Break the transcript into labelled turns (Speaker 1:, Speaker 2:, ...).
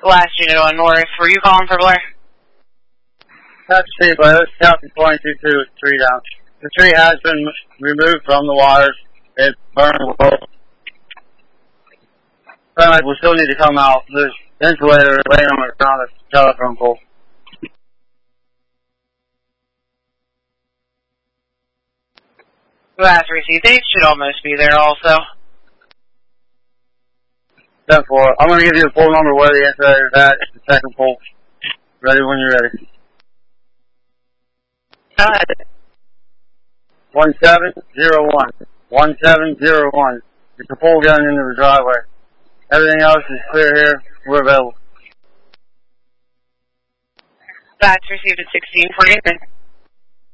Speaker 1: Last unit on Norris, were you calling for Blair?
Speaker 2: That's Steve Blair. This is Captain 22-2 with the tree down. The tree has been removed from the wires. It burned low. But we still need to come out. There's insulator laying on the ground of the telephone pole.
Speaker 1: Last received, they should almost be there also.
Speaker 2: 10-4. I'm going to give you the pole number where the insulator is at. It's the second pole. Ready when you're ready. 1701. 1701. It's a pole gun into the driveway. Everything else is clear here. We're available.
Speaker 1: That's received at 1648.